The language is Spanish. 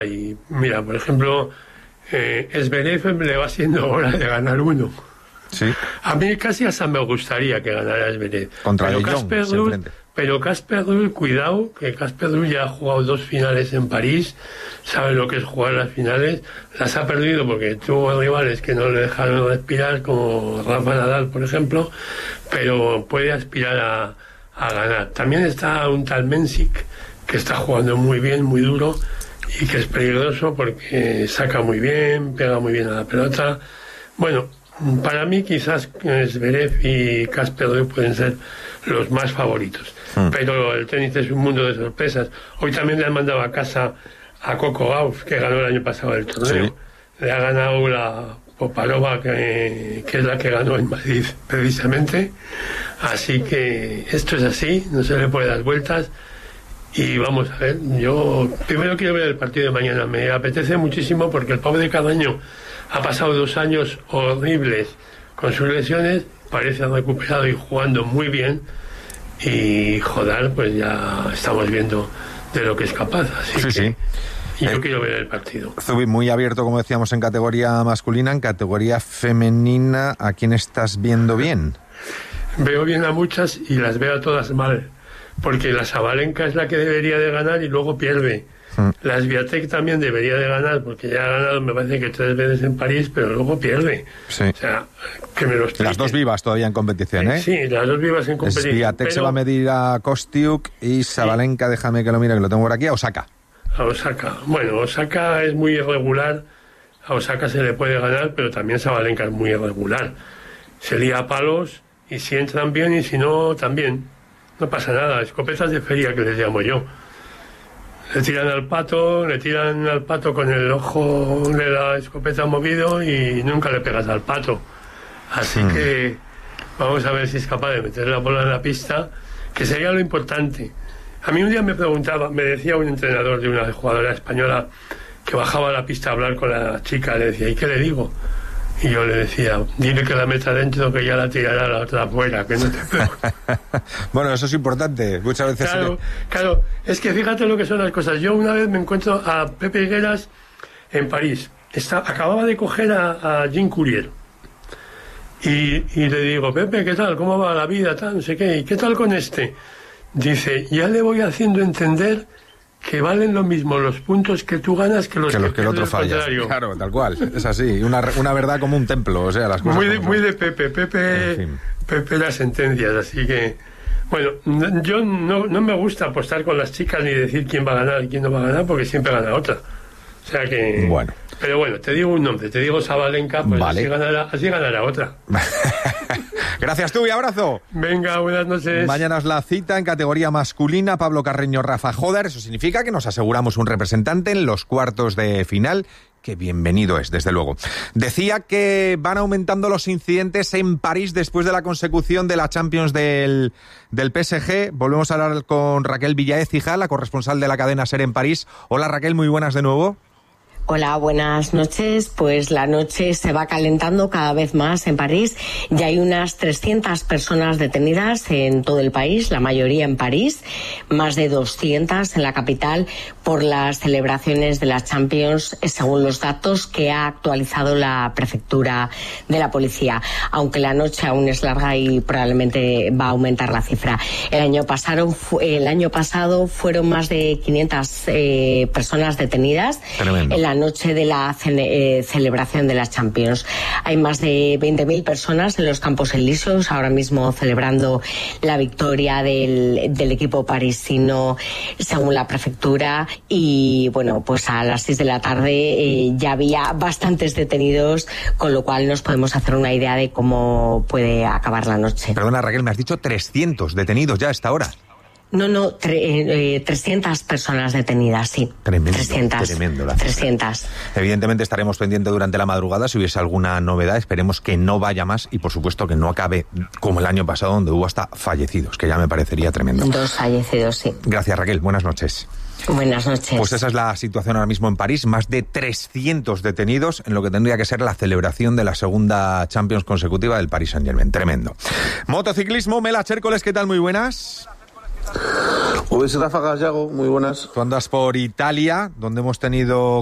Y mira, por ejemplo, Zverev le va siendo hora de ganar uno. Sí. A mí casi hasta me gustaría que ganara Zverev. Contra De Jong, pero Casper Ruud, cuidado, que Casper Ruud ya ha jugado 2 finales en París, sabe lo que es jugar las finales, las ha perdido porque tuvo rivales que no le dejaron respirar, como Rafa Nadal, por ejemplo, pero puede aspirar a ganar. También está un tal Mensik, que está jugando muy bien, muy duro, y que es peligroso porque saca muy bien, pega muy bien a la pelota. Bueno, para mí quizás Zverev y Casper Ruud pueden ser los más favoritos. Pero el tenis es un mundo de sorpresas. Hoy también le han mandado a casa a Coco Gauff, que ganó el año pasado el torneo. Sí. Le ha ganado la Popalova, que es la que ganó en Madrid precisamente. Así que esto es así, no se le puede dar vueltas. Y vamos a ver, yo primero quiero ver el partido de mañana. Me apetece muchísimo porque el pobre Carreño ha pasado 2 años horribles con sus lesiones, parece haber recuperado y jugando muy bien, y joder, pues ya estamos viendo de lo que es capaz, así que sí. Yo quiero ver el partido. Zubi, muy abierto, como decíamos, en categoría masculina. En categoría femenina, ¿a quién estás viendo bien? Veo bien a muchas y las veo a todas mal, porque la Sabalenka es la que debería de ganar y luego pierde. La Swiatek también debería de ganar, porque ya ha ganado, me parece que 3 veces en París, pero luego pierde. Sí. O sea, que me lo explique. Las 2 vivas todavía en competición, ¿eh? Sí, las 2 vivas en competición. Swiatek se va a medir a Kostiuk y Sabalenka, sí. Déjame que lo mire, que lo tengo por aquí, a Osaka. A Osaka. Bueno, Osaka es muy irregular. A Osaka se le puede ganar, pero también Sabalenka es muy irregular. Se lía a palos, y si entran bien y si no, también. No pasa nada. Escopetas de feria, que les llamo yo. Le tiran al pato con el ojo de la escopeta movido y nunca le pegas al pato. Así que vamos a ver si es capaz de meter la bola en la pista, que sería lo importante. A mí un día me decía un entrenador de una jugadora española que bajaba a la pista a hablar con la chica, le decía, ¿y qué le digo? Y yo le decía, dile que la meta dentro, que ya la tirará la otra afuera, que no te preocupes. Bueno, eso es importante. Muchas veces... Claro, es que fíjate lo que son las cosas. Yo una vez me encuentro a Pepe Higueras en París. Acababa de coger a Jean Courier. Y le digo, Pepe, ¿qué tal? ¿Cómo va la vida? Tal, no sé qué. ¿Y qué tal con este? Dice, ya le voy haciendo entender que valen lo mismo los puntos que tú ganas que los que el otro falla. Claro, tal cual, es así, una verdad como un templo, o sea, las cosas muy de Pepe, en fin. Pepe las sentencias, así que bueno, yo no me gusta apostar con las chicas ni decir quién va a ganar y quién no va a ganar, porque siempre gana otra, o sea que bueno. Pero bueno, te digo un nombre, te digo Sabalenka, pues vale. así ganará otra. Gracias tú y abrazo. Venga, buenas noches. Mañana es la cita en categoría masculina, Pablo Carreño, Rafa Joder. Eso significa que nos aseguramos un representante en los cuartos de final, que bienvenido es, desde luego. Decía que van aumentando los incidentes en París después de la consecución de la Champions del PSG. Volvemos a hablar con Raquel Villaécija, la corresponsal de la cadena SER en París. Hola Raquel, muy buenas de nuevo. Hola, buenas noches. Pues la noche se va calentando cada vez más en París. Ya hay unas 300 personas detenidas en todo el país, la mayoría en París, más de 200 en la capital por las celebraciones de las Champions, según los datos que ha actualizado la prefectura de la policía. Aunque la noche aún es larga y probablemente va a aumentar la cifra. El año pasado fueron más de 500 personas detenidas. Tremendo. En la noche de la celebración de las Champions. Hay más de 20.000 personas en los Campos Elíseos ahora mismo celebrando la victoria del equipo parisino, según la prefectura. Y bueno, pues a las 6 de la tarde ya había bastantes detenidos, con lo cual nos podemos hacer una idea de cómo puede acabar la noche. Perdona Raquel, me has dicho 300 detenidos ya a esta hora. No, 300 personas detenidas, sí. Tremendo, 300. Evidentemente estaremos pendientes durante la madrugada si hubiese alguna novedad. Esperemos que no vaya más y, por supuesto, que no acabe como el año pasado, donde hubo hasta fallecidos, que ya me parecería tremendo. 2 fallecidos, sí. Gracias, Raquel. Buenas noches. Buenas noches. Pues esa es la situación ahora mismo en París. Más de 300 detenidos en lo que tendría que ser la celebración de la segunda Champions consecutiva del Paris Saint-Germain. Tremendo. Motociclismo, Mela Chércoles, ¿qué tal? Muy buenas. Rafa Gallago, muy buenas. Tú andas por Italia, donde hemos tenido